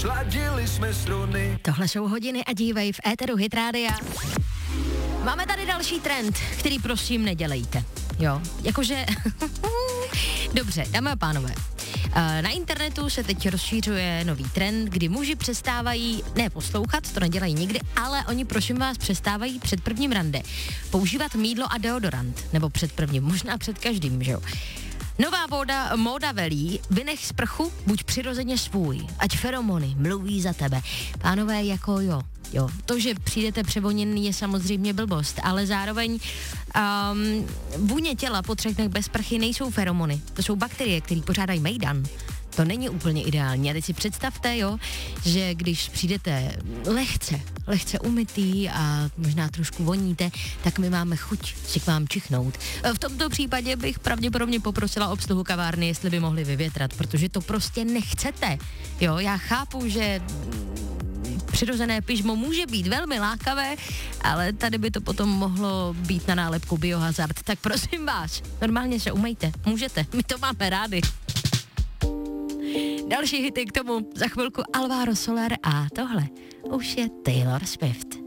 Sladili jsme struny. Tohle jsou hodiny a dívej v éteru Hit Rádia. Máme tady další trend, který prosím nedělejte. Jo, jakože... Dobře, dámy a pánové. Na internetu se teď rozšířuje nový trend, kdy muži přestávají, ne poslouchat, to nedělají nikdy, ale oni prosím vás přestávají před prvním rande používat mýdlo a deodorant. Nebo před prvním, možná před každým, že jo. Nová móda velí, vynech z prchu, buď přirozeně svůj, ať feromony mluví za tebe. Pánové, jako jo. To, že přijdete převoněný, je samozřejmě blbost, ale zároveň vůně těla po 3 dnech bez prchy nejsou feromony. To jsou bakterie, které pořádají mejdan. To není úplně ideální. A teď si představte, jo, že když přijdete lehce umytý a možná trošku voníte, tak my máme chuť si k vám čichnout. V tomto případě bych pravděpodobně poprosila obsluhu kavárny, jestli by mohli vyvětrat, protože to prostě nechcete. Jo, já chápu, že přirozené pyžmo může být velmi lákavé, ale tady by to potom mohlo být na nálepku biohazard. Tak prosím vás, normálně se umejte, můžete, my to máme rádi. Další hity k tomu za chvilku Alvaro Soler a tohle už je Taylor Swift.